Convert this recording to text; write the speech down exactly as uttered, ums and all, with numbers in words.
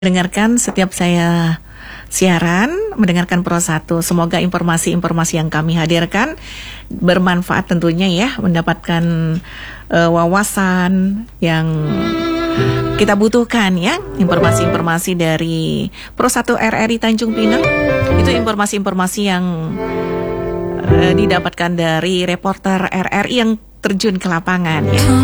Dengarkan setiap saya siaran, mendengarkan Pro satu. Semoga informasi-informasi yang kami hadirkan bermanfaat tentunya ya, mendapatkan uh, wawasan yang kita butuhkan ya. Informasi-informasi dari Pro satu R R I Tanjung Pinang. Itu informasi-informasi yang uh, didapatkan dari reporter R R I yang terjun ke lapangan ya.